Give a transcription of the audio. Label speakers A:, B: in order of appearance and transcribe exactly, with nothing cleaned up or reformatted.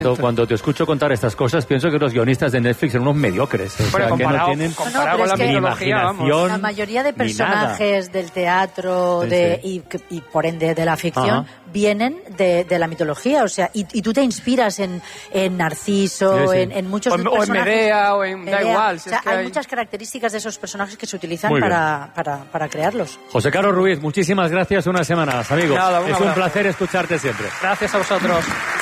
A: Cuando te escucho contar estas cosas, pienso que los guionistas de Netflix son unos mediocres. O
B: bueno,
A: sea, que no tienen
B: comparado con la
A: ni
B: mitología,
A: imaginación.
C: La mayoría de personajes del teatro
A: sí,
C: de,
A: sí.
C: Y, y por ende de la ficción
A: Ajá.
C: vienen de, de la mitología. O sea, y, y tú te inspiras en, en Narciso,
A: sí, sí.
C: En, en muchos
B: o en,
C: personajes.
B: O en Medea, o en...
C: Medea.
B: Da igual. Si
C: o sea,
B: es que
C: hay,
B: hay
C: muchas características de esos personajes que se utilizan
A: Muy
C: para, para, para crearlos.
A: José Carlos Ruiz, muchísimas gracias una semana más, amigo.
B: Nada, un
A: es
B: abrazo.
A: un placer escucharte siempre.
B: Gracias a vosotros.